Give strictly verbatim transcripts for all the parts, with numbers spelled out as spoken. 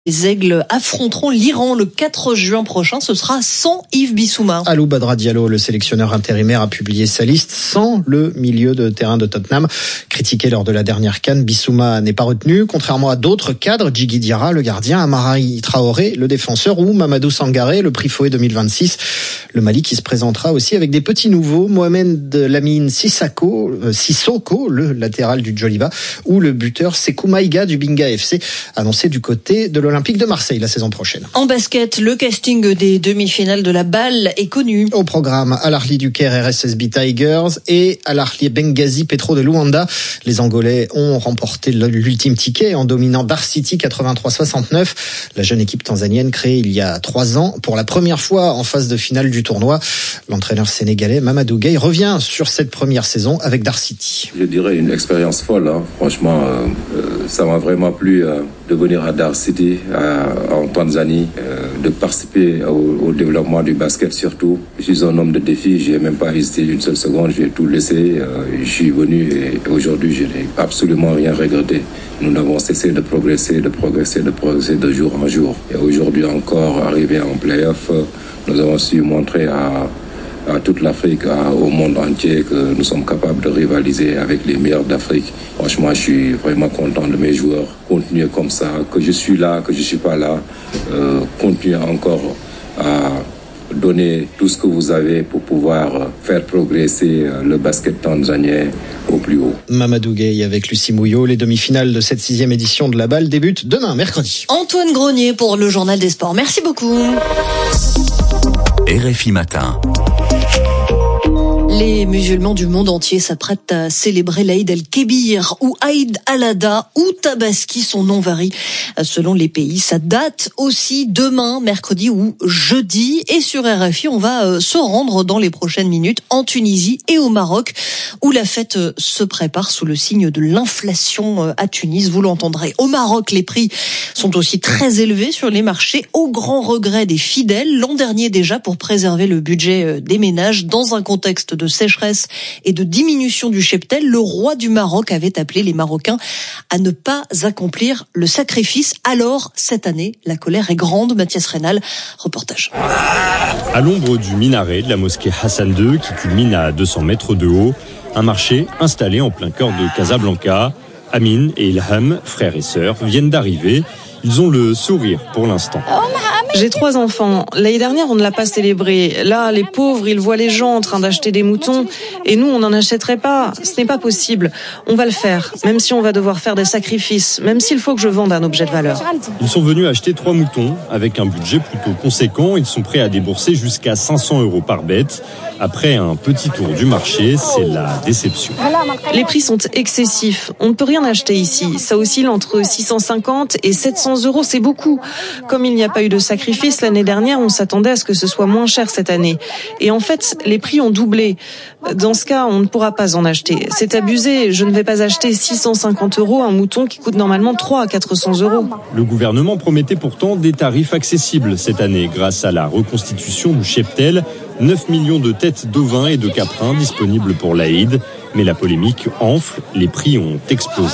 Les Aigles affronteront l'Iran le quatre juin prochain. Ce sera sans Yves Bissouma. Alou Badra Diallo, le sélectionneur intérimaire, a publié sa liste sans le milieu de terrain de Tottenham. Critiqué lors de la dernière CAN, Bissouma n'est pas retenu, contrairement à d'autres cadres, Djigui Diarra, le gardien, Amari Traoré, le défenseur, ou Mamadou Sangaré, le prix Fouet deux mille vingt-six. Le Mali qui se présentera aussi avec des petits nouveaux, Mohamed Lamine Sissako, euh, Sissoko, le latéral du Djoliba, ou le buteur Sekou Maïga du Binga F C, annoncé du côté de l'Olympique de Marseille la saison prochaine. En basket, le casting des demi-finales de la balle est connu. Au programme, Al Ahly du Caire R S S B Tigers et Al Ahly Benghazi Petro de Luanda. Les Angolais ont remporté l'ultime ticket en dominant Dar City quatre-vingt-trois soixante-neuf. La jeune équipe tanzanienne créée il y a trois ans pour la première fois en phase de finale du tournoi. L'entraîneur sénégalais Mamadou Gueye revient sur cette première saison avec Dar City. Je dirais une expérience folle. Hein. Franchement, euh, euh, ça m'a vraiment plu euh, de venir à Dar City, à, en Tanzanie, euh, de participer au, au développement du basket surtout. Je suis un homme de défi, j'ai même pas hésité une seule seconde, j'ai tout laissé. Euh, je suis venu et aujourd'hui je n'ai absolument rien regretté. Nous n'avons cessé de progresser, de progresser, de progresser de jour en jour. Et aujourd'hui encore, arrivé en play-off, nous avons su montrer à, à toute l'Afrique, à, au monde entier, que nous sommes capables de rivaliser avec les meilleurs d'Afrique. Franchement, je suis vraiment content de mes joueurs. Continuez comme ça, que je suis là, que je ne suis pas là. Euh, continuez encore à donner tout ce que vous avez pour pouvoir faire progresser le basket tanzanien au plus haut. Mamadou Gueye avec Lucie Mouillot. Les demi-finales de cette sixième édition de la balle débutent demain, mercredi. Antoine Grenier pour le Journal des Sports. Merci beaucoup. R F I Matin. Les musulmans du monde entier s'apprêtent à célébrer l'Aïd el-Kébir ou Aïd al-Adha ou Tabaski, son nom varie selon les pays. Ça date aussi demain, mercredi ou jeudi. Et sur R F I, on va se rendre dans les prochaines minutes en Tunisie et au Maroc, où la fête se prépare sous le signe de l'inflation à Tunis. Vous l'entendrez. Au Maroc, les prix sont aussi très élevés sur les marchés, au grand regret des fidèles. L'an dernier déjà, pour préserver le budget des ménages dans un contexte de sécheresse et de diminution du cheptel, le roi du Maroc avait appelé les Marocains à ne pas accomplir le sacrifice. Alors, cette année, la colère est grande. Mathias Rénal, reportage. À l'ombre du minaret de la mosquée Hassan deux, qui culmine à deux cents mètres de haut, un marché installé en plein cœur de Casablanca. Amin et Ilham, frères et sœurs, viennent d'arriver. Ils ont le sourire pour l'instant. J'ai trois enfants. L'année dernière, on ne l'a pas célébré. Là, les pauvres, ils voient les gens en train d'acheter des moutons. Et nous, on n'en achèterait pas. Ce n'est pas possible. On va le faire, même si on va devoir faire des sacrifices, même s'il faut que je vende un objet de valeur. Ils sont venus acheter trois moutons. Avec un budget plutôt conséquent, ils sont prêts à débourser jusqu'à cinq cents euros par bête. Après un petit tour du marché, c'est la déception. Les prix sont excessifs. On ne peut rien acheter ici. Ça oscille entre six cent cinquante et sept cents euros. C'est beaucoup. Comme il n'y a pas eu de sacrifice l'année dernière, on s'attendait à ce que ce soit moins cher cette année. Et en fait, les prix ont doublé. Dans ce cas, on ne pourra pas en acheter. C'est abusé. Je ne vais pas acheter six cent cinquante euros un mouton qui coûte normalement trois à quatre cents euros. Le gouvernement promettait pourtant des tarifs accessibles cette année grâce à la reconstitution du cheptel. neuf millions de têtes d'ovins et de caprins disponibles pour l'Aïd. Mais la polémique enfle, les prix ont explosé.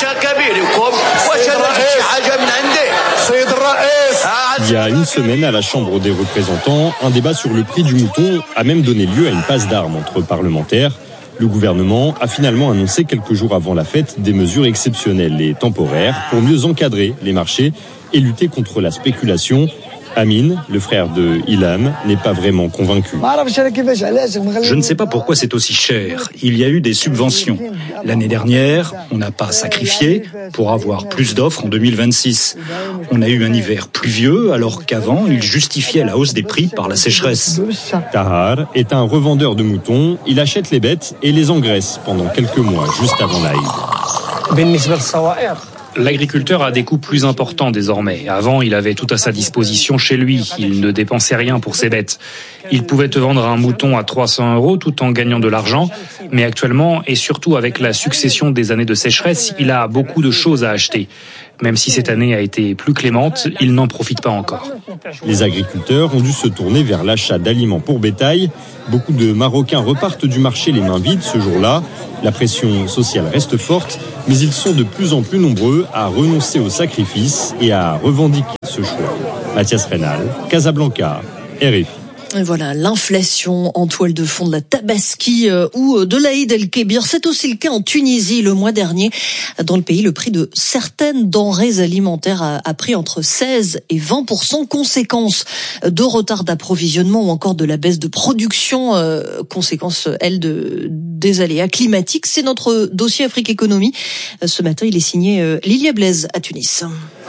Il y a une semaine, à la Chambre des représentants, un débat sur le prix du mouton a même donné lieu à une passe d'armes entre parlementaires. Le gouvernement a finalement annoncé quelques jours avant la fête des mesures exceptionnelles et temporaires pour mieux encadrer les marchés et lutter contre la spéculation. Amin, le frère de Ilham, n'est pas vraiment convaincu. Je ne sais pas pourquoi c'est aussi cher. Il y a eu des subventions. L'année dernière, on n'a pas sacrifié pour avoir plus d'offres en deux mille vingt-six. On a eu un hiver pluvieux alors qu'avant, il justifiait la hausse des prix par la sécheresse. Tahar est un revendeur de moutons. Il achète les bêtes et les engraisse pendant quelques mois, juste avant l'Aïd. L'agriculteur a des coûts plus importants désormais. Avant, il avait tout à sa disposition chez lui. Il ne dépensait rien pour ses bêtes. Il pouvait te vendre un mouton à trois cents euros tout en gagnant de l'argent. Mais actuellement, et surtout avec la succession des années de sécheresse, il a beaucoup de choses à acheter. Même si cette année a été plus clémente, il n'en profite pas encore. Les agriculteurs ont dû se tourner vers l'achat d'aliments pour bétail. Beaucoup de Marocains repartent du marché les mains vides ce jour-là. La pression sociale reste forte, mais ils sont de plus en plus nombreux à renoncer au sacrifice et à revendiquer ce choix. Mathias Reynal, Casablanca, R F I. Et voilà, l'inflation en toile de fond de la Tabaski euh, ou de l'Aïd el-Kébir. C'est aussi le cas en Tunisie. Le mois dernier, dans le pays, le prix de certaines denrées alimentaires a, a pris entre seize et vingt pour cent. Conséquence de retard d'approvisionnement ou encore de la baisse de production. Euh, conséquence, elle, de, des aléas climatiques. C'est notre dossier Afrique Économie. Ce matin, il est signé euh, Lilia Blaise à Tunis.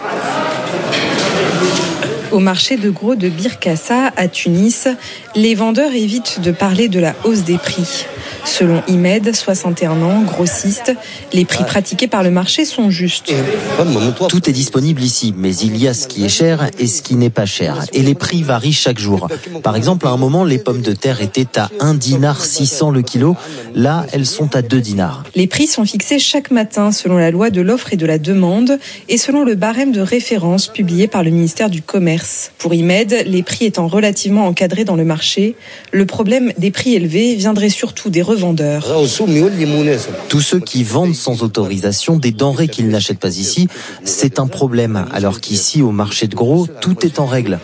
Au marché de gros de Bir Kassa, à Tunis, les vendeurs évitent de parler de la hausse des prix. Selon Imed, soixante et un ans, grossiste, les prix pratiqués par le marché sont justes. Tout est disponible ici, mais il y a ce qui est cher et ce qui n'est pas cher. Et les prix varient chaque jour. Par exemple, à un moment, les pommes de terre étaient à un dinar six cents le kilo. Là, elles sont à deux dinars. Les prix sont fixés chaque matin selon la loi de l'offre et de la demande et selon le barème de référence publié par le ministère du Commerce. Pour Imed, les prix étant relativement encadrés dans le marché, le problème des prix élevés viendrait surtout des revendeurs. Tous ceux qui vendent sans autorisation des denrées qu'ils n'achètent pas ici, c'est un problème. Alors qu'ici, au marché de gros, tout est en règle.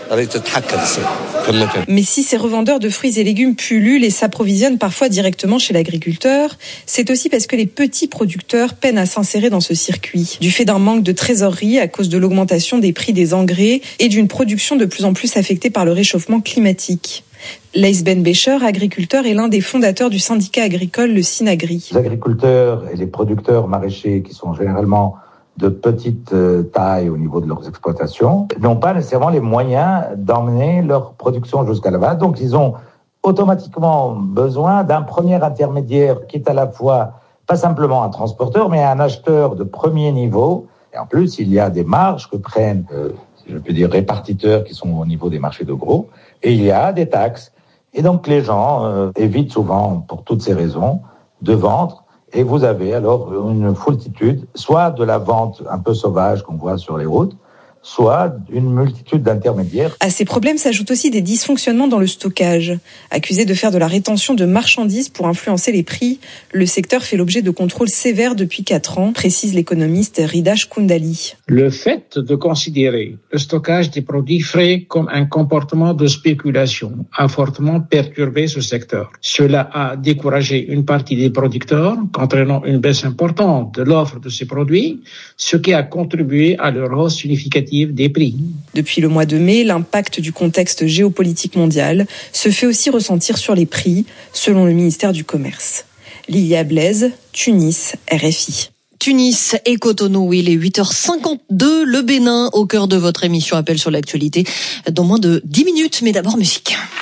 Mais si ces revendeurs de fruits et légumes pullulent et s'approvisionnent parfois directement chez l'agriculteur, c'est aussi parce que les petits producteurs peinent à s'insérer dans ce circuit. Du fait d'un manque de trésorerie à cause de l'augmentation des prix des engrais et d'une production de plus en plus affectée par le réchauffement climatique. Leïs Ben Becher, agriculteur, est l'un des fondateurs du syndicat agricole, le Synagri. Les agriculteurs et les producteurs maraîchers, qui sont généralement de petite taille au niveau de leurs exploitations, n'ont pas nécessairement les moyens d'emmener leur production jusqu'à là-bas. Donc, ils ont automatiquement besoin d'un premier intermédiaire qui est à la fois, pas simplement un transporteur, mais un acheteur de premier niveau. Et en plus, il y a des marges que prennent, euh, si je peux dire, répartiteurs qui sont au niveau des marchés de gros. Et il y a des taxes. Et donc, les gens euh, évitent souvent, pour toutes ces raisons, de vendre. Et vous avez alors une foultitude, soit de la vente un peu sauvage qu'on voit sur les routes, soit une multitude d'intermédiaires. À ces problèmes s'ajoutent aussi des dysfonctionnements dans le stockage. Accusé de faire de la rétention de marchandises pour influencer les prix, le secteur fait l'objet de contrôles sévères depuis quatre ans, précise l'économiste Ridash Koundali. Le fait de considérer le stockage des produits frais comme un comportement de spéculation a fortement perturbé ce secteur. Cela a découragé une partie des producteurs, entraînant une baisse importante de l'offre de ces produits, ce qui a contribué à leur hausse significative des prix. Depuis le mois de mai, l'impact du contexte géopolitique mondial se fait aussi ressentir sur les prix, selon le ministère du Commerce. Lilia Blaise, Tunis, R F I. Tunis et Cotonou, il est huit heures cinquante-deux, le Bénin au cœur de votre émission Appel sur l'actualité. Dans moins de dix minutes, mais d'abord musique.